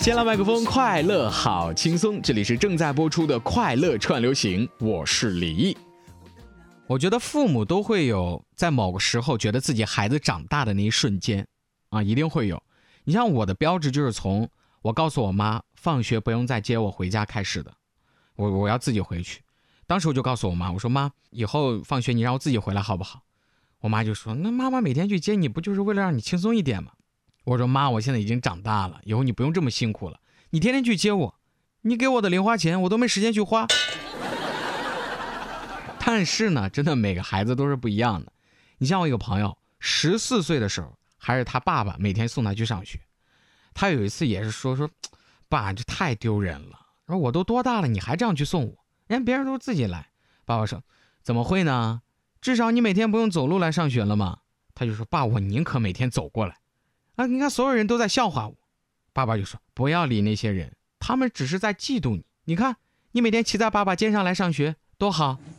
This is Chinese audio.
先来麦克风，快乐好轻松。这里是正在播出的快乐串流行，我是李毅。我觉得父母都会有在某个时候觉得自己孩子长大的那一瞬间啊，一定会有。你像我的标志就是从我告诉我妈放学不用再接我回家开始的，我要自己回去。当时我就告诉我妈，我说妈，以后放学你让我自己回来好不好？我妈就说，那妈妈每天去接你不就是为了让你轻松一点吗？我说妈，我现在已经长大了，以后你不用这么辛苦了，你天天去接我，你给我的零花钱我都没时间去花。但是呢，真的每个孩子都是不一样的。你像我一个朋友，14岁的时候，还是他爸爸每天送他去上学。他有一次也是说，爸，这太丢人了。说我都多大了，你还这样去送我？人家别人都自己来。爸爸说，怎么会呢？至少你每天不用走路来上学了嘛。他就说，爸，我宁可每天走过来。啊，你看所有人都在笑话我。爸爸就说，不要理那些人，他们只是在嫉妒你。你看，你每天骑在爸爸肩上来上学，多好。